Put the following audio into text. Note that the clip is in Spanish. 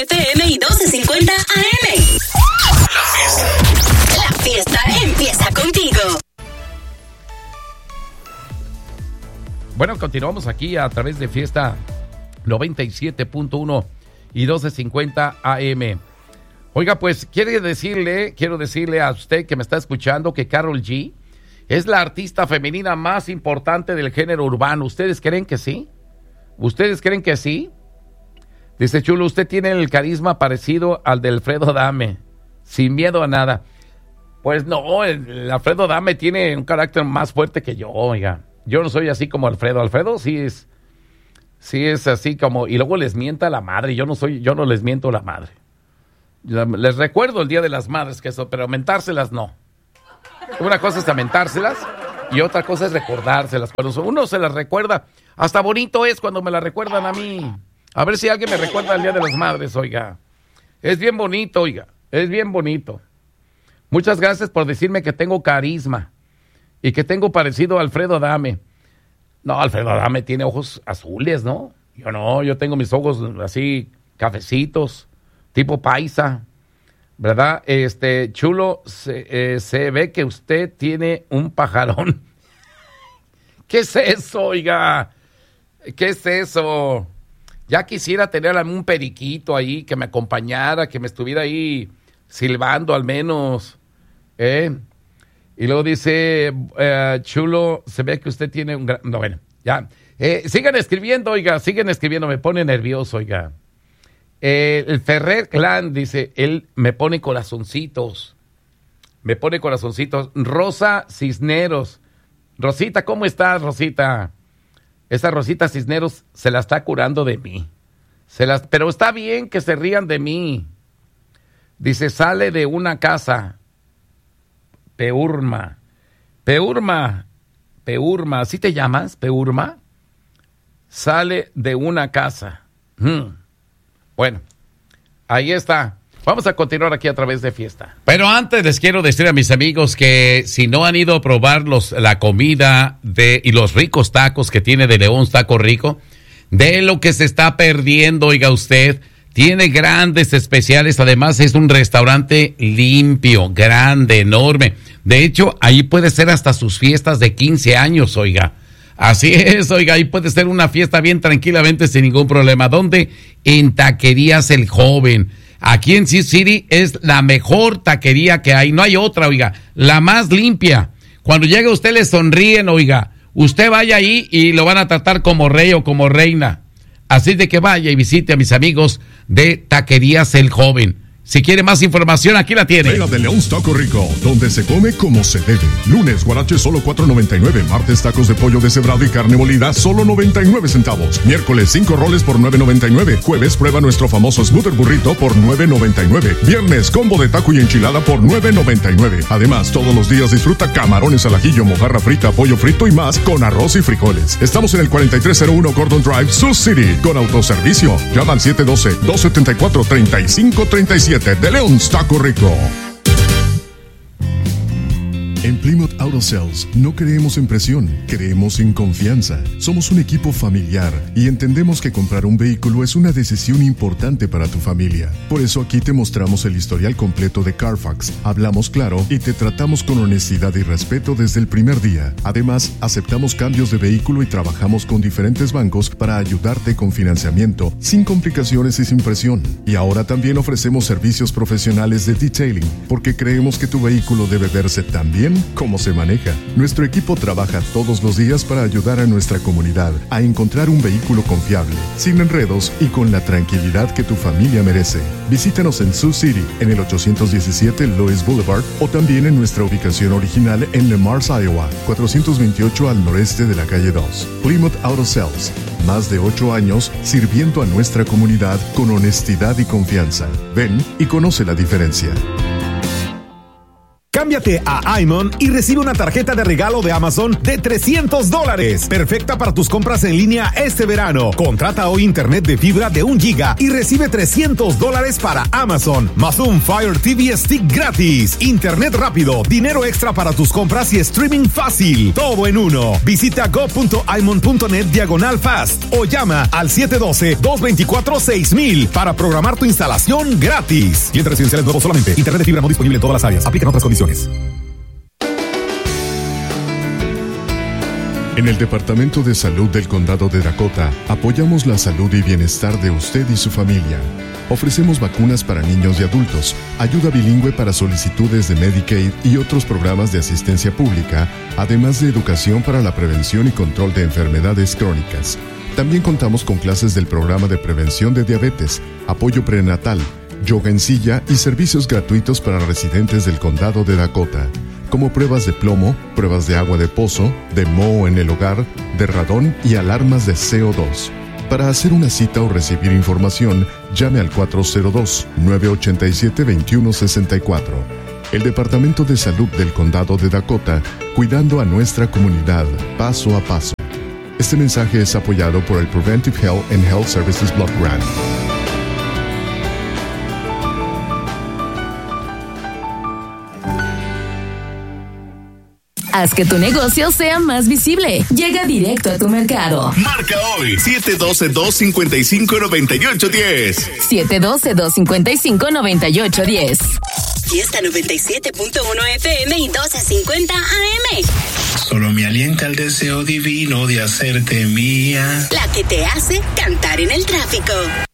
FM y 1250 AM. La fiesta empieza contigo. Bueno, continuamos aquí a través de Fiesta 97.1 y 1250 AM. Oiga, pues quiero decirle a usted que me está escuchando que Karol G es la artista femenina más importante del género urbano. ¿Ustedes creen que sí? ¿Ustedes creen que sí? Dice Chulo, usted tiene el carisma parecido al de Alfredo Adame, sin miedo a nada. Pues no, el Alfredo Adame tiene un carácter más fuerte que yo, oiga. Yo no soy así como Alfredo. Alfredo sí es así como, y luego les mienta la madre. Yo no les miento la madre. Les recuerdo el Día de las Madres, que eso, pero mentárselas no. Una cosa es mentárselas y otra cosa es recordárselas. Cuando uno se las recuerda, hasta bonito es cuando me la recuerdan a mí. A ver si alguien me recuerda el Día de las Madres, oiga. Es bien bonito, oiga. Es bien bonito. Muchas gracias por decirme que tengo carisma y que tengo parecido a Alfredo Adame. No, Alfredo Adame tiene ojos azules, ¿no? Yo no, yo tengo mis ojos así, cafecitos, tipo paisa, ¿verdad? Chulo, se ve que usted tiene un pajarón. ¿Qué es eso, oiga? ¿Qué es eso? Ya quisiera tener un periquito ahí que me acompañara, que me estuviera ahí silbando al menos, Y luego dice, Chulo, se ve que usted tiene un gran... No, bueno, ya. Sigan escribiendo, oiga, me pone nervioso, oiga. El Ferrer Clan dice, él me pone corazoncitos. Rosa Cisneros. Rosita, ¿cómo estás, Rosita? Esa Rosita Cisneros se la está curando de mí. Pero está bien que se rían de mí. Dice, sale de una casa. Peurma, ¿así te llamas, Peurma? Sale de una casa. Bueno, ahí está. Vamos a continuar aquí a través de Fiesta. Pero antes les quiero decir a mis amigos que si no han ido a probar la comida y los ricos tacos que tiene de León Taco Rico, de lo que se está perdiendo, oiga usted. Tiene grandes especiales, además es un restaurante limpio, grande, enorme. De hecho, ahí puede ser hasta sus fiestas de 15 años, oiga. Así es, oiga, ahí puede ser una fiesta bien tranquilamente sin ningún problema. ¿Dónde? En Taquerías El Joven. Aquí en Sioux City es la mejor taquería que hay, no hay otra, oiga, la más limpia. Cuando llega usted le sonríen, oiga. Usted vaya ahí y lo van a tratar como rey o como reina. Así de que vaya y visite a mis amigos de Taquerías El Joven. Si quiere más información, aquí la tiene. Feria de León Taco Rico, donde se come como se debe. Lunes, guaraches solo $4.99. Martes, tacos de pollo deshebrado y carne molida, solo 99 centavos. Miércoles, 5 roles por $9.99. Jueves, prueba nuestro famoso Smoother Burrito por $9.99. Viernes, combo de taco y enchilada por $9.99. Además, todos los días disfruta camarones al ajillo, mojarra frita, pollo frito y más con arroz y frijoles. Estamos en el 4301 Gordon Drive, Sioux City, con autoservicio. Llama al 712-274-3537. De León Taco Rico. En Plymouth Auto Sales no creemos en presión, creemos en confianza. Somos un equipo familiar y entendemos que comprar un vehículo es una decisión importante para tu familia. Por eso aquí te mostramos el historial completo de Carfax, hablamos claro y te tratamos con honestidad y respeto desde el primer día. Además, aceptamos cambios de vehículo y trabajamos con diferentes bancos para ayudarte con financiamiento, sin complicaciones y sin presión. Y ahora también ofrecemos servicios profesionales de detailing, porque creemos que tu vehículo debe verse tan bien cómo se maneja. Nuestro equipo trabaja todos los días para ayudar a nuestra comunidad a encontrar un vehículo confiable, sin enredos y con la tranquilidad que tu familia merece. Visítanos en Sioux City, en el 817 Lois Boulevard, o también en nuestra ubicación original en Le Mars, Iowa, 428 al noreste de la calle 2. Plymouth Auto Sales, más de 8 años sirviendo a nuestra comunidad con honestidad y confianza. Ven y conoce la diferencia. Cámbiate a iMon y recibe una tarjeta de regalo de Amazon de $300. Perfecta para tus compras en línea este verano. Contrata hoy internet de fibra de 1 giga y recibe $300 para Amazon, más un Fire TV Stick gratis. Internet rápido, dinero extra para tus compras y streaming fácil. Todo en uno. Visita go.imon.net/fast o llama al 712-224-6000 para programar tu instalación gratis. Cliente residencial nuevo solamente. Internet de fibra no disponible en todas las áreas. Aplican otras condiciones. En el Departamento de Salud del Condado de Dakota, apoyamos la salud y bienestar de usted y su familia. Ofrecemos vacunas para niños y adultos, ayuda bilingüe para solicitudes de Medicaid y otros programas de asistencia pública, además de educación para la prevención y control de enfermedades crónicas. También contamos con clases del programa de prevención de diabetes, apoyo prenatal, yoga en silla y servicios gratuitos para residentes del Condado de Dakota, como pruebas de plomo, pruebas de agua de pozo, de moho en el hogar, de radón y alarmas de CO2. Para hacer una cita o recibir información, llame al 402-987-2164. El Departamento de Salud del Condado de Dakota, cuidando a nuestra comunidad paso a paso. Este mensaje es apoyado por el Preventive Health and Health Services Block Grant. Haz que tu negocio sea más visible. Llega directo a tu mercado. Marca hoy 712-255-9810. 712-255-9810. Fiesta 97.1 FM y 1250 AM. Solo me alienta el deseo divino de hacerte mía. La que te hace cantar en el tráfico.